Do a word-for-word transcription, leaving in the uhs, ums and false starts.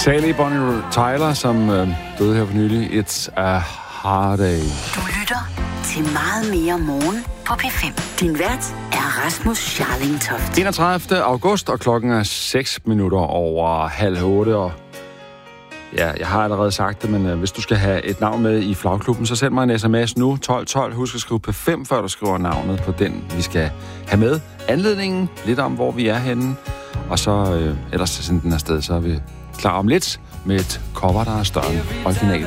Sally Bonnie Tyler, som øh, døde her for nylig. It's a hard day. Du lytter til Meget mere morgen på P fem. Din vært er Rasmus Scharling Toft. enogtredivte august, og klokken er seks minutter over halv otte. Og ja, jeg har allerede sagt det, men øh, hvis du skal have et navn med i flagklubben, så send mig en sms nu, tolv tolv. Husk at skrive P fem, før du skriver navnet på den, vi skal have med. Anledningen, lidt om, hvor vi er henne. Og så øh, ellers send den afsted, så er vi klar om lidt med et cover, der er større end original.